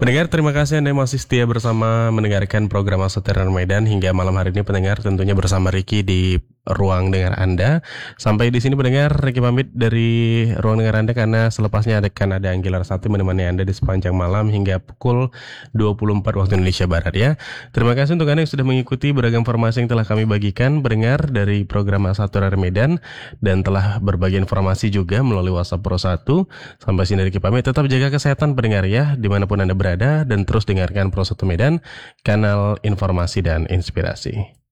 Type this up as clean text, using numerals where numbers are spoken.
Pendengar, terima kasih Anda masih setia bersama mendengarkan program Asoteran Medan hingga malam hari ini. Pendengar, tentunya bersama Ricky di ruang dengar Anda. Sampai di sini pendengar, Ricky pamit dari ruang dengar Anda karena selepasnya akan ada Anggilar Sati menemani Anda di sepanjang malam hingga pukul 24 waktu Indonesia Barat ya. Terima kasih untuk Anda yang sudah mengikuti beragam informasi yang telah kami bagikan pendengar dari program Asoteran Medan dan telah berbagi informasi juga melalui WhatsApp Pro 1. Sampai sini Ricky pamit, tetap jaga kesehatan pendengar ya dimanapun Anda berada dan terus dengarkan Pro 1 Medan, kanal informasi dan inspirasi.